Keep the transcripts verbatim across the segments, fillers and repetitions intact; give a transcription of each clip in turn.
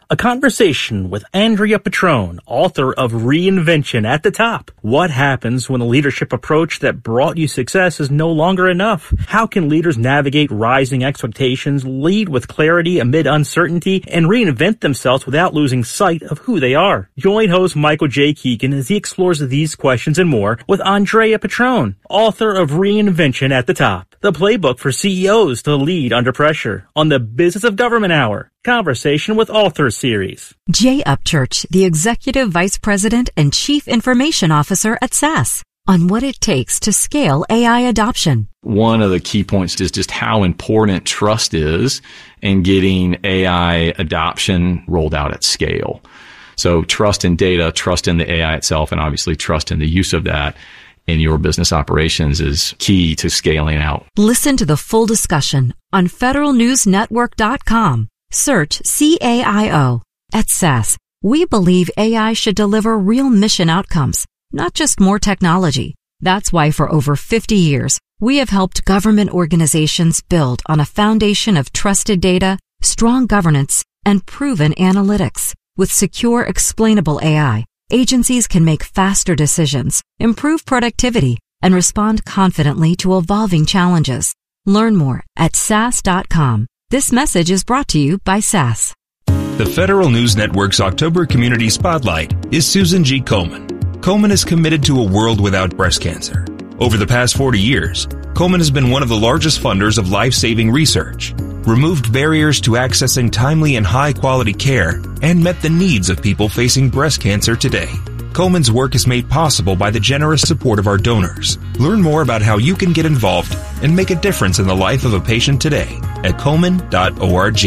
A conversation with Andrea Petrone, author of Reinvention at the Top. What happens when the leadership approach that brought you success is no longer enough? How can leaders navigate rising expectations, lead with clarity amid uncertainty, and reinvent themselves without losing sight of who they are? Join host Michael J. Keegan as he explores these questions and more with Andrea Petrone, author of Reinvention at the Top, the playbook for C E Os to lead under pressure, on the Business of Government Hour, Conversation with Authors series. Jay Upchurch, the Executive Vice President and Chief Information Officer at S A S, on what it takes to scale A I adoption. One of the key points is just how important trust is in getting A I adoption rolled out at scale. So trust in data, trust in the A I itself, and obviously trust in the use of that in your business operations is key to scaling out. Listen to the full discussion on federal news network dot com. Search C A I O. At S A S, we believe A I should deliver real mission outcomes, not just more technology. That's why for over fifty years, we have helped government organizations build on a foundation of trusted data, strong governance, and proven analytics. With secure, explainable A I, agencies can make faster decisions, improve productivity, and respond confidently to evolving challenges. Learn more at S A S dot com. This message is brought to you by S A S. The Federal News Network's October Community Spotlight is Susan G. Komen. Komen is committed to a world without breast cancer. Over the past forty years, Komen has been one of the largest funders of life-saving research, removed barriers to accessing timely and high-quality care, and met the needs of people facing breast cancer today. Komen's work is made possible by the generous support of our donors. Learn more about how you can get involved and make a difference in the life of a patient today at komen dot org.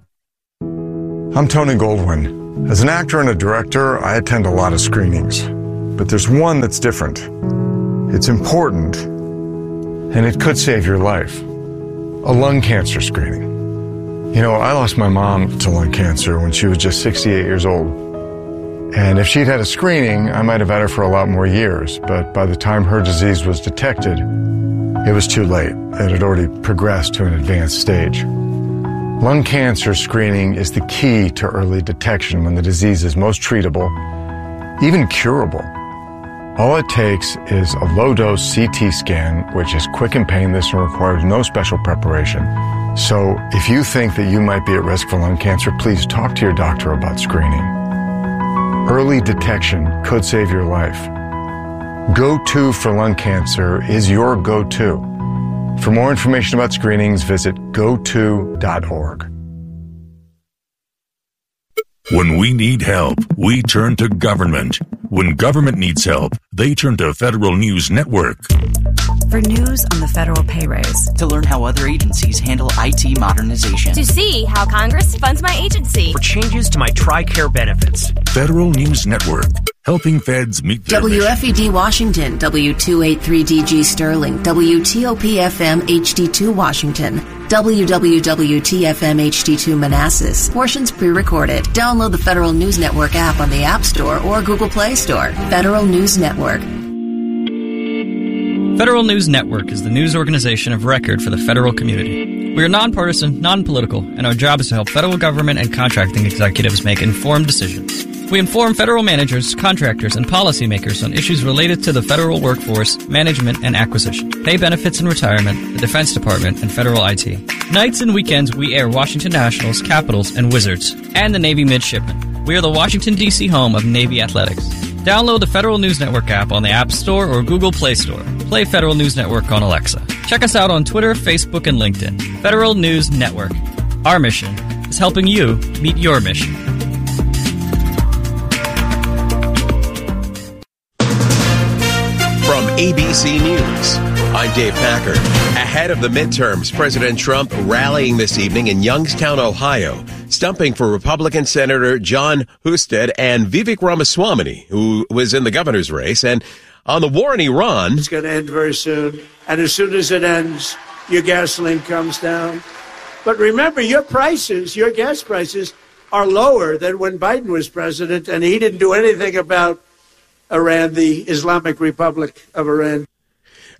I'm Tony Goldwyn. As an actor and a director, I attend a lot of screenings. But there's one that's different. It's important, and it could save your life. A lung cancer screening. You know, I lost my mom to lung cancer when she was just sixty-eight years old. And if she'd had a screening, I might have had her for a lot more years. But by the time her disease was detected, it was too late. It had already progressed to an advanced stage. Lung cancer screening is the key to early detection when the disease is most treatable, even curable. All it takes is a low-dose C T scan, which is quick and painless and requires no special preparation. So if you think that you might be at risk for lung cancer, please talk to your doctor about screening. Early detection could save your life. Go-To for lung cancer is your go-to. For more information about screenings, visit go to dot org. When we need help, we turn to government. When government needs help, they turn to Federal News Network. For news on the federal pay raise. To learn how other agencies handle I T modernization. To see how Congress funds my agency. For changes to my TRICARE benefits. Federal News Network. Helping feds meet their W F E D mission. Washington, W two eighty-three D G Sterling, W T O P F M H D two Washington, W W W T F M H D two Manassas. Portions pre-recorded. Download the Federal News Network app on the App Store or Google Play Store. Federal News Network. Federal News Network is the news organization of record for the federal community. We are nonpartisan, non-political, and our job is to help federal government and contracting executives make informed decisions. We inform federal managers, contractors, and policymakers on issues related to the federal workforce, management, and acquisition, pay benefits and retirement, the Defense Department, and federal I T. Nights and weekends, we air Washington Nationals, Capitals, and Wizards, and the Navy Midshipmen. We are the Washington, D C home of Navy Athletics. Download the Federal News Network app on the App Store or Google Play Store. Play Federal News Network on Alexa. Check us out on Twitter, Facebook, and LinkedIn. Federal News Network. Our mission is helping you meet your mission. From A B C News, I'm Dave Packard. Ahead of the midterms, President Trump rallying this evening in Youngstown, Ohio, stumping for Republican Senator John Husted and Vivek Ramaswamy, who was in the governor's race. And on the war in Iran, it's going to end very soon. And as soon as it ends, your gasoline comes down. But remember, your prices, your gas prices, are lower than when Biden was president, and he didn't do anything about Iran, the Islamic Republic of Iran.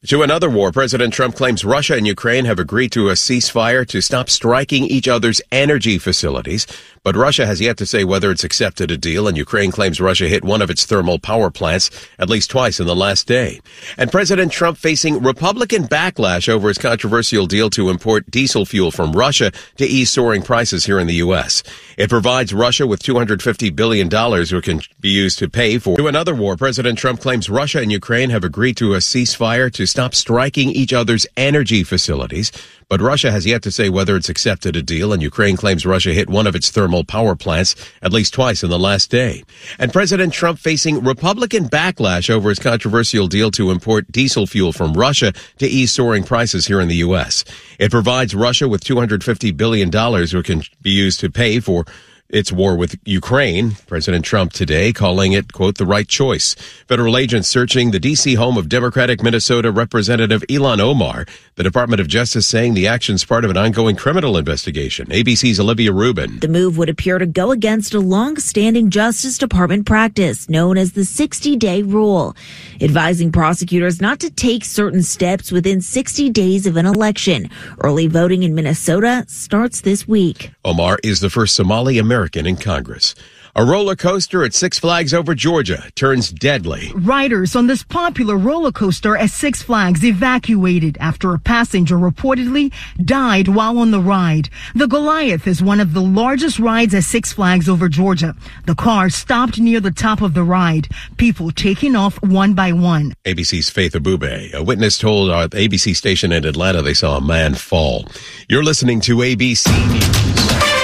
To another war, President Trump claims Russia and Ukraine have agreed to a ceasefire to stop striking each other's energy facilities. But Russia has yet to say whether it's accepted a deal, and Ukraine claims Russia hit one of its thermal power plants at least twice in the last day. And President Trump facing Republican backlash over his controversial deal to import diesel fuel from Russia to ease soaring prices here in the U S. It provides Russia with two hundred fifty billion dollars, which can be used to pay for. To another war, President Trump claims Russia and Ukraine have agreed to a ceasefire to stop striking each other's energy facilities. But Russia has yet to say whether it's accepted a deal, and Ukraine claims Russia hit one of its thermal power plants at least twice in the last day. And President Trump facing Republican backlash over his controversial deal to import diesel fuel from Russia to ease soaring prices here in the U S. It provides Russia with two hundred fifty billion dollars, which can be used to pay for its war with Ukraine. President Trump today calling it, quote, the right choice. Federal agents searching the D C home of Democratic Minnesota Representative Ilhan Omar. The Department of Justice saying the action's part of an ongoing criminal investigation. A B C's Olivia Rubin. The move would appear to go against a long-standing Justice Department practice known as the sixty-day rule, advising prosecutors not to take certain steps within sixty days of an election. Early voting in Minnesota starts this week. Omar is the first Somali American in Congress. A roller coaster at Six Flags over Georgia turns deadly. Riders on this popular roller coaster at Six Flags evacuated after a passenger reportedly died while on the ride. The Goliath is one of the largest rides at Six Flags over Georgia. The car stopped near the top of the ride, people taking off one by one. A B C's Faith Abube. A witness told our A B C station in Atlanta they saw a man fall. You're listening to A B C News.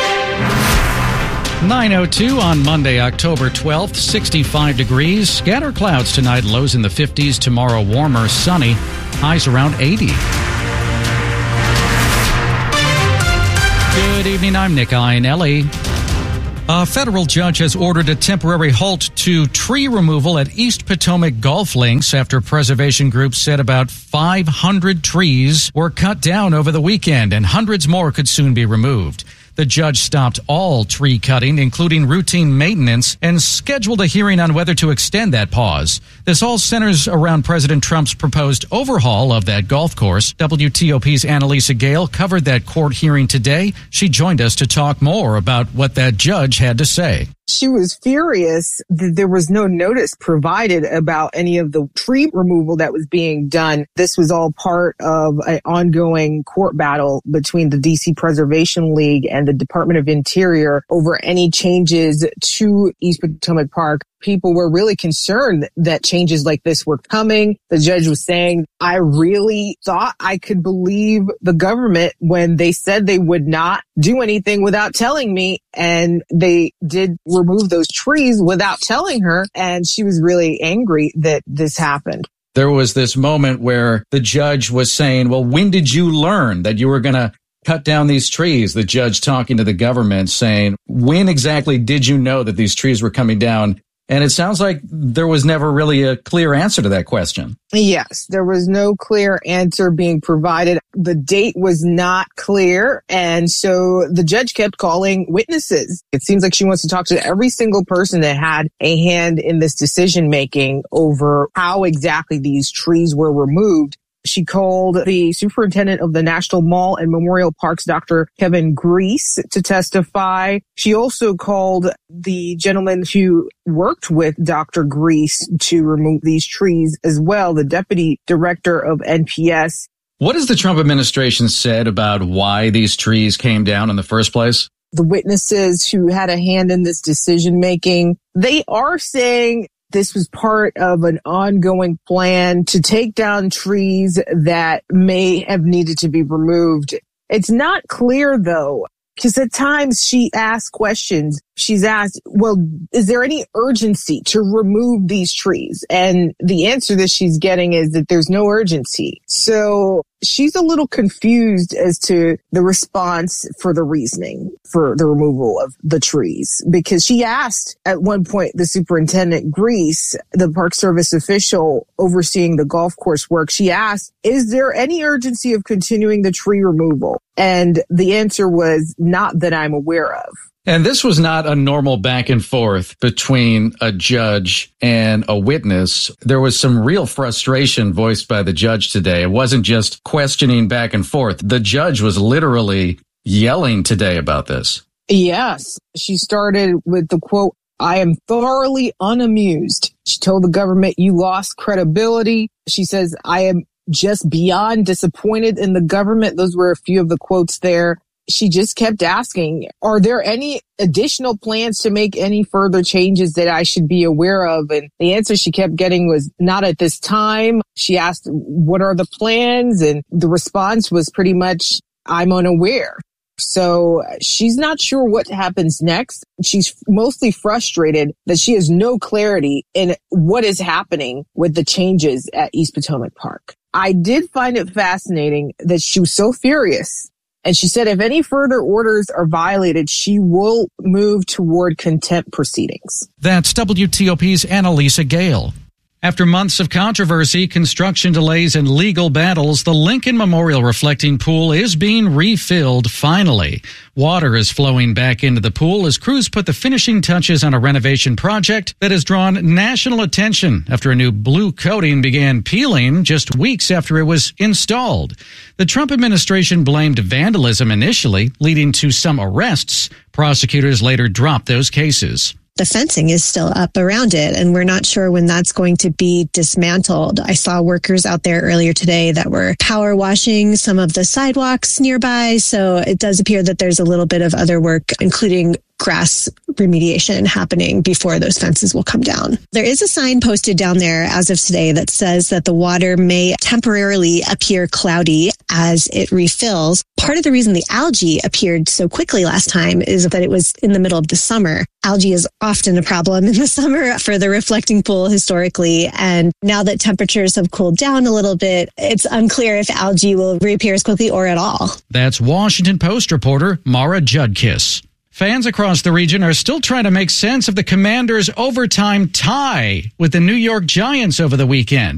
nine oh two on Monday, October twelfth, sixty-five degrees. Scatter clouds tonight, lows in the fifties. Tomorrow, warmer, sunny, highs around eighty. Good evening, I'm Nick Iannelli. A federal judge has ordered a temporary halt to tree removal at East Potomac Golf Links after preservation groups said about five hundred trees were cut down over the weekend and hundreds more could soon be removed. The judge stopped all tree cutting, including routine maintenance, and scheduled a hearing on whether to extend that pause. This all centers around President Trump's proposed overhaul of that golf course. W T O P's Annalisa Gale covered that court hearing today. She joined us to talk more about what that judge had to say. She was furious that there was no notice provided about any of the tree removal that was being done. This was all part of an ongoing court battle between the D C Preservation League and the Department of Interior over any changes to East Potomac Park. People were really concerned that changes like this were coming. The judge was saying, I really thought I could believe the government when they said they would not do anything without telling me. And they did remove those trees without telling her. And she was really angry that this happened. There was this moment where the judge was saying, well, when did you learn that you were going to cut down these trees? The judge talking to the government saying, when exactly did you know that these trees were coming down? And it sounds like there was never really a clear answer to that question. Yes, there was no clear answer being provided. The date was not clear. And so the judge kept calling witnesses. It seems like she wants to talk to every single person that had a hand in this decision making over how exactly these trees were removed. She called the superintendent of the National Mall and Memorial Parks, Doctor Kevin Grease, to testify. She also called the gentleman who worked with Doctor Grease to remove these trees as well, the deputy director of N P S. What has the Trump administration said about why these trees came down in the first place? The witnesses who had a hand in this decision making, they are saying this was part of an ongoing plan to take down trees that may have needed to be removed. It's not clear, though, because at times she asks questions. She's asked, well, is there any urgency to remove these trees? And the answer that she's getting is that there's no urgency. So she's a little confused as to the response for the reasoning for the removal of the trees, because she asked at one point the superintendent Grease, the Park Service official overseeing the golf course work, she asked, is there any urgency of continuing the tree removal? And the answer was not that I'm aware of. And this was not a normal back and forth between a judge and a witness. There was some real frustration voiced by the judge today. It wasn't just questioning back and forth. The judge was literally yelling today about this. Yes. She started with the quote, "I am thoroughly unamused." She told the government, "You lost credibility." She says, "I am just beyond disappointed in the government." Those were a few of the quotes there. She just kept asking, are there any additional plans to make any further changes that I should be aware of? And the answer she kept getting was not at this time. She asked, what are the plans? And the response was pretty much, I'm unaware. So she's not sure what happens next. She's mostly frustrated that she has no clarity in what is happening with the changes at East Potomac Park. I did find it fascinating that she was so furious. And she said if any further orders are violated, she will move toward contempt proceedings. That's W T O P's Annalisa Gale. After months of controversy, construction delays, and legal battles, the Lincoln Memorial Reflecting Pool is being refilled finally. Water is flowing back into the pool as crews put the finishing touches on a renovation project that has drawn national attention after a new blue coating began peeling just weeks after it was installed. The Trump administration blamed vandalism initially, leading to some arrests. Prosecutors later dropped those cases. The fencing is still up around it, and we're not sure when that's going to be dismantled. I saw workers out there earlier today that were power washing some of the sidewalks nearby, so it does appear that there's a little bit of other work, including grass remediation happening before those fences will come down. There is a sign posted down there as of today that says that the water may temporarily appear cloudy as it refills. Part of the reason the algae appeared so quickly last time is that it was in the middle of the summer. Algae is often a problem in the summer for the reflecting pool historically, and now that temperatures have cooled down a little bit, it's unclear if algae will reappear as quickly or at all. That's Washington Post reporter Mara Judkis. Fans across the region are still trying to make sense of the Commanders' overtime tie with the New York Giants over the weekend.